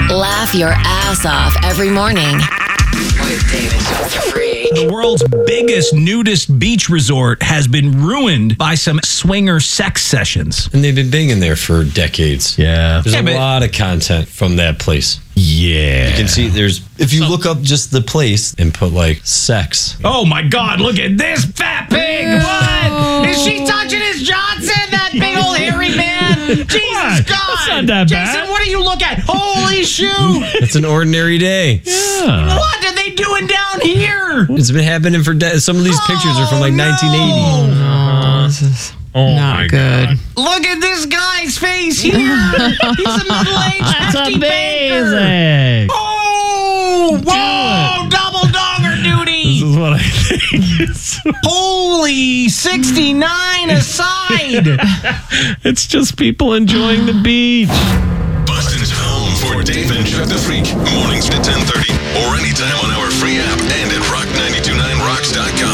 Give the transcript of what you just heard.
Laugh your ass off every morning. With Dave and Chuck the Freak. The world's biggest nudist beach resort has been ruined by some swinger sex sessions. And they've been big in there for decades. Yeah. There's a lot of content from that place. Yeah. You can see if you look up just the place and put like sex. Oh my God, look at this fat pig. What? Is she touching his Johnson, that big old hairy man? Jesus God. That's not that bad. Jason, what do you look at? Holy shoe. It's an ordinary day. Yeah. What are they doing down here? It's been happening for some of these pictures are from like 1980. This is Oh not good. God. Look at this guy's face here. He's a middle-aged That's hefty banker. amazing. Oh, whoa, double dogger duty. This is what I think. Holy 69 aside. It's just people enjoying the beach. Boston's home for Dave and Chuck the Freak. Mornings at 10:30 or anytime on